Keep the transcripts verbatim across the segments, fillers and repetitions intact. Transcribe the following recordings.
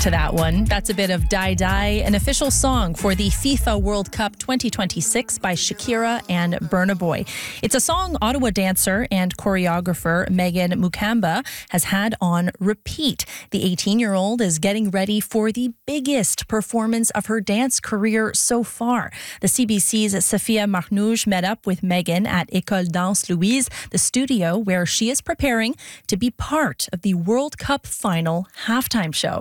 to that one. That's a bit of Die Die, an official song for the FIFA World Cup twenty twenty-six by Shakira and Burna Boy. It's a song Ottawa dancer and choreographer Megan Mukamba has had on repeat. The eighteen-year-old is getting ready for the biggest performance of her dance career so far. The C B C's Safia Marnouch met up with Megan at École Danse Louise, the studio where she is preparing to be part of the World Cup final halftime show.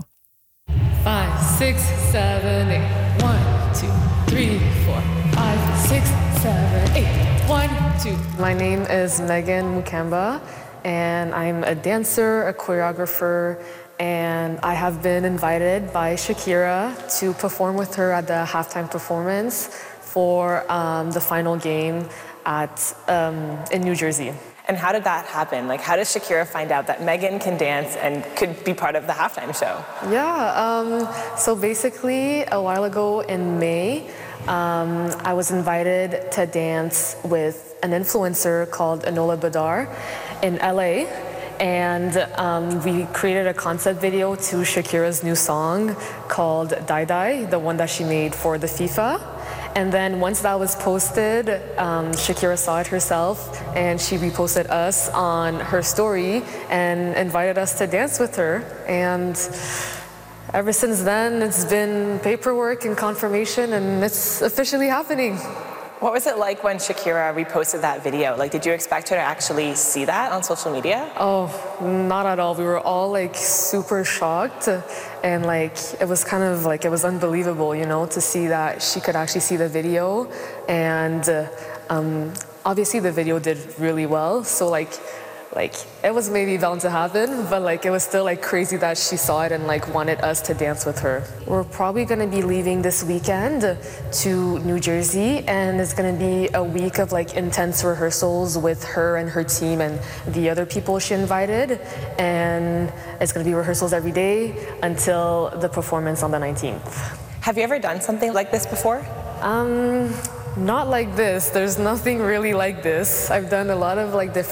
Five, six, seven, eight. One, two, three, four. Five, six, seven, eight. One, two. My name is Megan Mukamba, and I'm a dancer, a choreographer, and I have been invited by Shakira to perform with her at the halftime performance for um, the final game at um, in New Jersey. And how did that happen? Like, how does Shakira find out that Megan can dance and could be part of the halftime show? Yeah, um, so basically a while ago in May, um, I was invited to dance with an influencer called Enola Badar in L A. And um, we created a concept video to Shakira's new song called Die Die, the one that she made for the FIFA. And then once that was posted, um, Shakira saw it herself and she reposted us on her story and invited us to dance with her. And ever since then, it's been paperwork and confirmation, and it's officially happening. What was it like when Shakira reposted that video? Like, did you expect her to actually see that on social media? Oh, not at all. We were all like super shocked, and like it was kind of like it was unbelievable, you know, to see that she could actually see the video. And uh, um, obviously the video did really well, so like like it was maybe bound to happen, but like it was still like crazy that she saw it and like wanted us to dance with her. We're probably gonna be leaving this weekend to New Jersey, and it's gonna be a week of like intense rehearsals with her and her team and the other people she invited, and it's gonna be rehearsals every day until the performance on the nineteenth. Have you ever done something like this before? Um, not like this. There's nothing really like this. I've done a lot of like different